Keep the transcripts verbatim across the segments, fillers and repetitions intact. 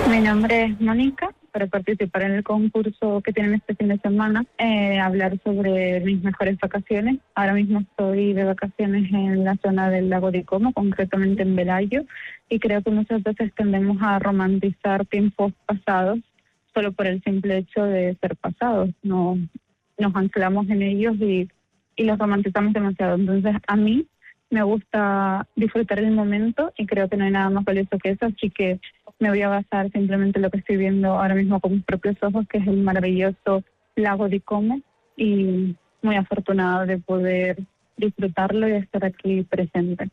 Mi nombre es Mónica, para participar en el concurso que tienen este fin de semana, eh, hablar sobre mis mejores vacaciones. Ahora mismo estoy de vacaciones en la zona del lago de Como, concretamente en Velayo, y creo que muchas veces tendemos a romantizar tiempos pasados solo por el simple hecho de ser pasados. No, nos anclamos en ellos y, y los romantizamos demasiado. Entonces, a mí me gusta disfrutar del momento y creo que no hay nada más valioso que eso, así que me voy a basar simplemente en lo que estoy viendo ahora mismo con mis propios ojos, que es el maravilloso lago de Como, y muy afortunada de poder disfrutarlo y estar aquí presente.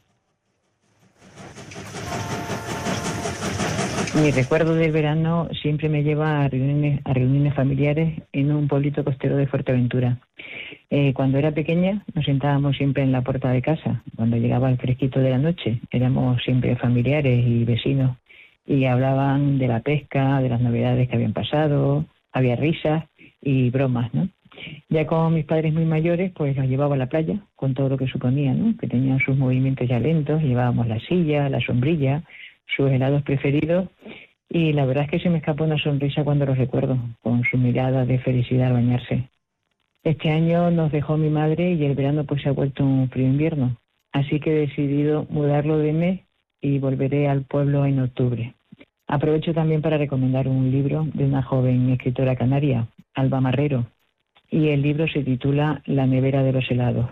Mi recuerdo del verano siempre me lleva a reuniones, a reuniones familiares en un pueblito costero de Fuerteventura. Eh, cuando era pequeña nos sentábamos siempre en la puerta de casa, cuando llegaba el fresquito de la noche. Éramos siempre familiares y vecinos y hablaban de la pesca, de las novedades que habían pasado, había risas y bromas, ¿no? Ya con mis padres muy mayores, pues los llevaba a la playa con todo lo que suponía, ¿no? Que tenían sus movimientos ya lentos, llevábamos la silla, la sombrilla, sus helados preferidos, y la verdad es que se me escapa una sonrisa cuando los recuerdo, con su mirada de felicidad al bañarse. Este año nos dejó mi madre y el verano pues se ha vuelto un frío invierno, así que he decidido mudarlo de mes y volveré al pueblo en octubre. Aprovecho también para recomendar un libro de una joven escritora canaria, Alba Marrero, y el libro se titula La nevera de los helados.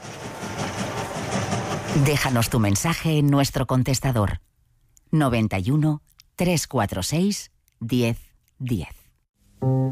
Déjanos tu mensaje en nuestro contestador noventa y uno, trescientos cuarenta y seis, diez, diez.